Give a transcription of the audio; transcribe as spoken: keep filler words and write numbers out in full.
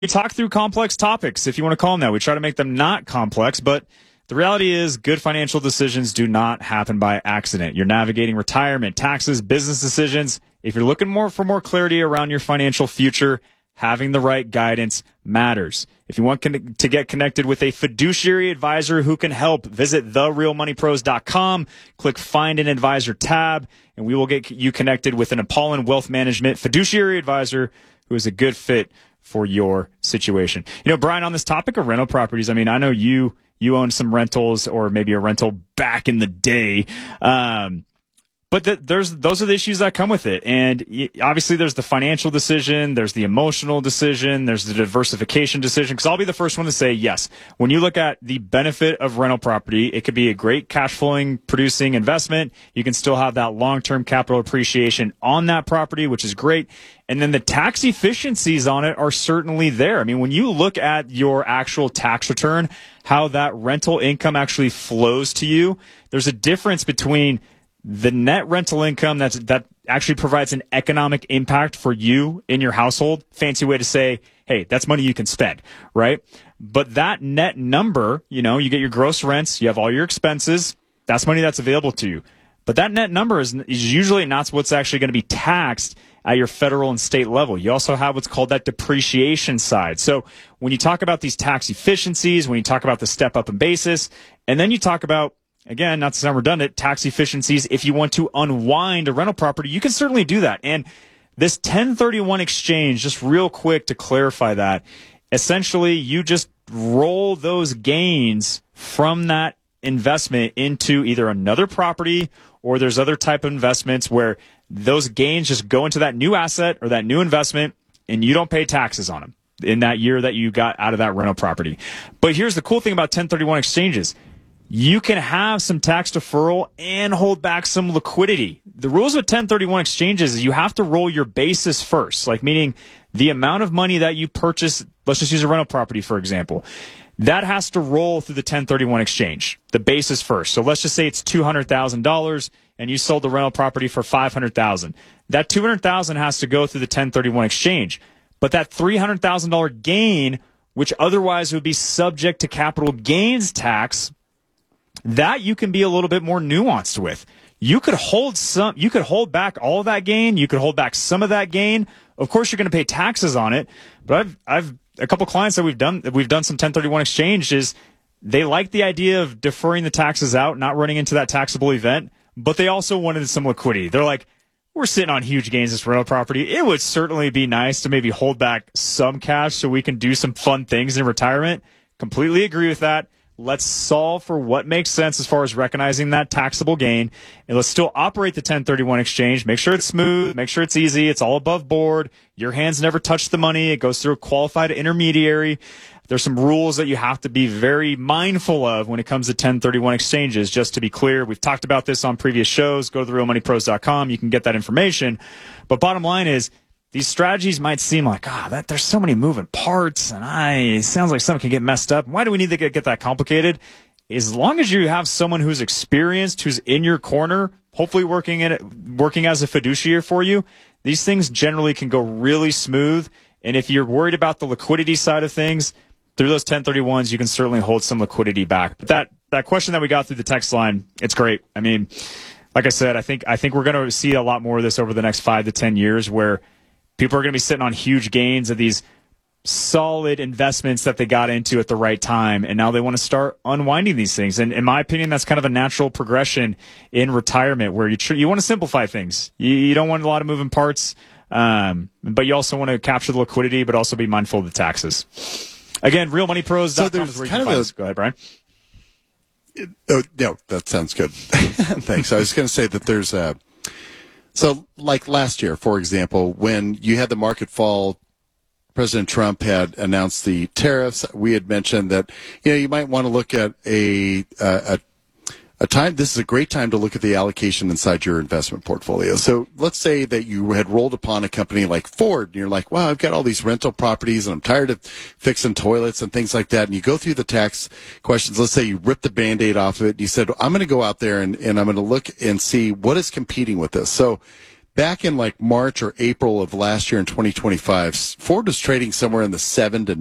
we talk through complex topics, if you want to call them that. We try to make them not complex, but the reality is good financial decisions do not happen by accident. You're navigating retirement, taxes, business decisions. If you're looking more for more clarity around your financial future, having the right guidance matters. If you want con- to get connected with a fiduciary advisor who can help, visit the real money pros dot com, click Find an Advisor tab, and we will get you connected with an Apollon Wealth Management fiduciary advisor who is a good fit for your situation. You know, Brian, on this topic of rental properties, I mean, I know you you own some rentals or maybe a rental back in the day. Um, But the, there's those are the issues that come with it. And obviously there's the financial decision, there's the emotional decision, there's the diversification decision. Because I'll be the first one to say, yes, when you look at the benefit of rental property, it could be a great cash flowing producing investment. You can still have that long-term capital appreciation on that property, which is great. And then the tax efficiencies on it are certainly there. I mean, when you look at your actual tax return, how that rental income actually flows to you, there's a difference between the net rental income that's, that actually provides an economic impact for you in your household. Fancy way to say, hey, that's money you can spend, right? But that net number, you know, you get your gross rents, you have all your expenses, that's money that's available to you. But that net number is, is usually not what's actually going to be taxed at your federal and state level. You also have what's called that depreciation side. So when you talk about these tax efficiencies, when you talk about the step up in basis, and then you talk about, again, not to sound redundant, tax efficiencies. If you want to unwind a rental property, you can certainly do that. And this ten thirty-one exchange, just real quick to clarify that, essentially you just roll those gains from that investment into either another property or there's other type of investments where those gains just go into that new asset or that new investment and you don't pay taxes on them in that year that you got out of that rental property. But here's the cool thing about ten thirty-one exchanges. You can have some tax deferral and hold back some liquidity. The rules with ten thirty-one exchanges is you have to roll your basis first, like meaning the amount of money that you purchase. Let's just use a rental property, for example. That has to roll through the ten thirty-one exchange, the basis first. So let's just say it's two hundred thousand dollars and you sold the rental property for five hundred thousand dollars. That two hundred thousand dollars has to go through the ten thirty-one exchange. But that three hundred thousand dollars gain, which otherwise would be subject to capital gains tax, that you can be a little bit more nuanced with. You could hold some, you could hold back all of that gain. You could hold back some of that gain. Of course, you're going to pay taxes on it. But I've, I've, a couple clients that we've done, that we've done some ten thirty-one exchanges. They like the idea of deferring the taxes out, not running into that taxable event, but they also wanted some liquidity. They're like, we're sitting on huge gains this rental property. It would certainly be nice to maybe hold back some cash so we can do some fun things in retirement. Completely agree with that. Let's solve for what makes sense as far as recognizing that taxable gain. And let's still operate the ten thirty-one exchange. Make sure it's smooth. Make sure it's easy. It's all above board. Your hands never touch the money. It goes through a qualified intermediary. There's some rules that you have to be very mindful of when it comes to ten thirty-one exchanges. Just to be clear, we've talked about this on previous shows. Go to the real money pros dot com. You can get that information. But bottom line is, these strategies might seem like, ah, that there's so many moving parts, and I it sounds like something can get messed up. Why do we need to get, get that complicated? As long as you have someone who's experienced, who's in your corner, hopefully working in it, working as a fiduciary for you, these things generally can go really smooth. And if you're worried about the liquidity side of things, through those ten thirty-ones, you can certainly hold some liquidity back. But that that question that we got through the text line, it's great. I mean, like I said, I think I think we're going to see a lot more of this over the next five to ten years, where people are going to be sitting on huge gains of these solid investments that they got into at the right time, and now they want to start unwinding these things. And in my opinion, that's kind of a natural progression in retirement, where you tr- you want to simplify things. You, you don't want a lot of moving parts, um, but you also want to capture the liquidity, but also be mindful of the taxes. Again, real money pros dot com is where you can find us. Go ahead, Brian. It, oh, no, that sounds good. Thanks. I was going to say that there's a So like last year, for example, when you had the market fall, President Trump had announced the tariffs. We had mentioned that, you know, you might want to look at a, a, a time. This is a great time to look at the allocation inside your investment portfolio. So let's say that you had rolled upon a company like Ford and you're like, wow, I've got all these rental properties and I'm tired of fixing toilets and things like that. And you go through the tax questions. Let's say you rip the Band-Aid off of it. And you said, I'm going to go out there and, and I'm going to look and see what is competing with this. So back in like March or April of last year in twenty twenty-five, Ford was trading somewhere in the seven to